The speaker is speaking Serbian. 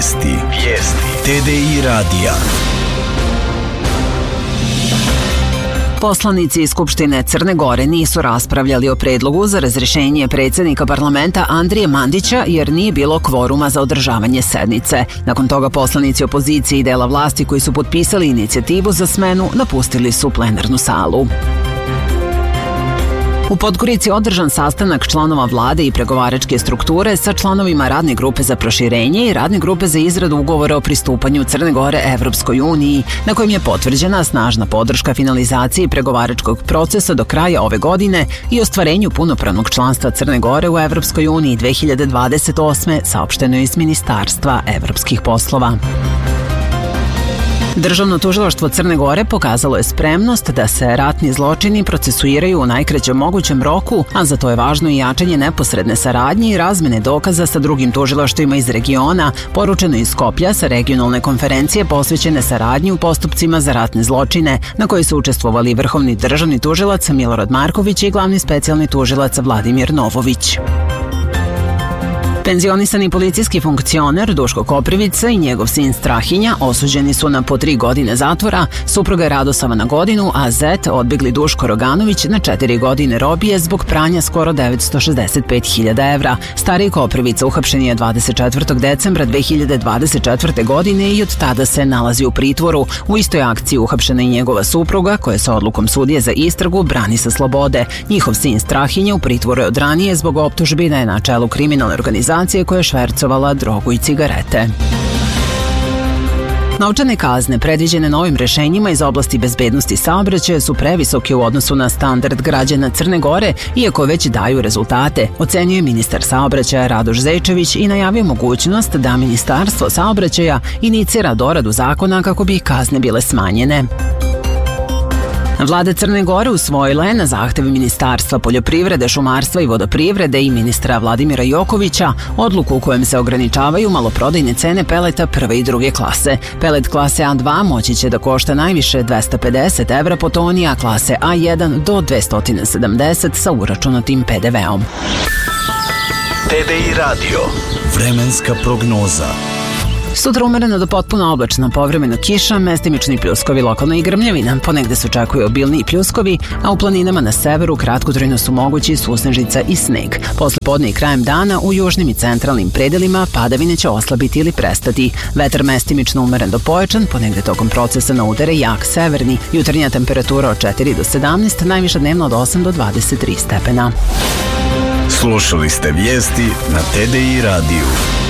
Vijesti. TDI radija. Poslanici iz Skupštine Crne Gore nisu raspravljali o predlogu za razrješenje predsjednika parlamenta Andrije Mandića jer nije bilo kvoruma za održavanje sednice. Nakon toga poslanici opozicije i dela vlasti koji su potpisali inicijativu za smenu napustili su plenarnu salu. U Podgorici je održan sastanak članova vlade i pregovaračke strukture sa članovima radne grupe za proširenje i radne grupe za izradu ugovora o pristupanju Crne Gore Evropskoj uniji, na kojem je potvrđena snažna podrška finalizaciji pregovaračkog procesa do kraja ove godine i ostvarenju punopravnog članstva Crne Gore u Evropskoj uniji 2028. saopšteno je iz Ministarstva evropskih poslova. Državno tužilaštvo Crne Gore pokazalo je spremnost da se ratni zločini procesuiraju u najkraćem mogućem roku, a za to je važno i jačanje neposredne saradnje i razmene dokaza sa drugim tužilaštvima iz regiona, poručeno iz Skoplja sa regionalne konferencije posvećene saradnji u postupcima za ratne zločine, na kojoj su učestvovali vrhovni državni tužilac Milorad Marković i glavni specijalni tužilac Vladimir Novović. Penzionisani policijski funkcioner Duško Koprivica i njegov sin Strahinja osuđeni su na po 3 godine zatvora, supruga Radosava na godinu, a zet odbegli Duško Roganović na 4 godine robije zbog pranja skoro 965.000 evra. Stariji Koprivica uhapšen je 24. decembra 2024. godine i od tada se nalazi u pritvoru. U istoj akciji uhapšena i njegova supruga, koja se odlukom sudije za istragu brani sa slobode. Njihov sin Strahinja u pritvoru je od ranije zbog optužbi da je na čelu kriminalne organizacije koja je švercovala drogu i cigarete. Novčane kazne predviđene novim rešenjima iz oblasti bezbednosti saobraćaja su previsoke u odnosu na standard građana Crne Gore, iako već daju rezultate, ocenjuje ministar saobraćaja Radoš Zečević i najavio mogućnost da Ministarstvo saobraćaja inicira doradu zakona kako bi kazne bile smanjene. Vlada Crne Gore usvojila je na zahtev Ministarstva poljoprivrede, šumarstva i vodoprivrede i ministra Vladimira Jokovića odluku u kojem se ograničavaju maloprodajne cene peleta prve i druge klase. Pelet klase A2 moći će da košta najviše 250 evra po toni, a klase A1 do 270 sa uračunatim PDV-om. TDI radio. Vremenska prognoza. Sutra umereno do potpuno oblačno, povremeno kiša, mestimični pljuskovi, lokalna i grmljavina. Ponegde se očekuju obilniji pljuskovi, a u planinama na severu kratkotrajno su mogući susnežica i sneg. Posle podne i krajem dana u južnim i centralnim predelima padavine će oslabiti ili prestati. Vetar mestimično umeren do pojačan, ponegde tokom procesa na udare jak severni. Jutarnja temperatura od 4 do 17, najviša dnevno od 8 do 23 stepena. Slušali ste vijesti na TDI radiju.